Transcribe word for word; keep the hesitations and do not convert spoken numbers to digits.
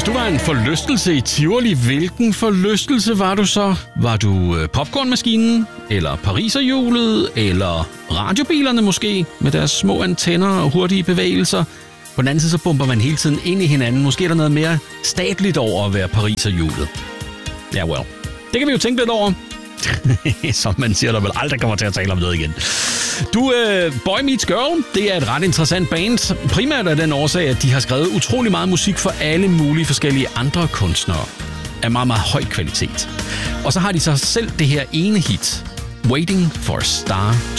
du var en forlystelse i Tivoli, hvilken forlystelse var du så? Var du popcornmaskinen, eller pariserhjulet, eller radiobilerne måske, med deres små antenner og hurtige bevægelser? På den anden side, så bomber man hele tiden ind i hinanden. Måske er der noget mere statligt over at være pariserhjulet. Ja, well. Det kan vi jo tænke lidt over. Som man siger, der vel aldrig kommer til at tale om det igen. Du, uh, Boy Meets Girl, det er et ret interessant band. Primært af den årsag, at de har skrevet utrolig meget musik for alle mulige forskellige andre kunstnere. Af meget, meget høj kvalitet. Og så har de så selv det her ene hit, Waiting for a Star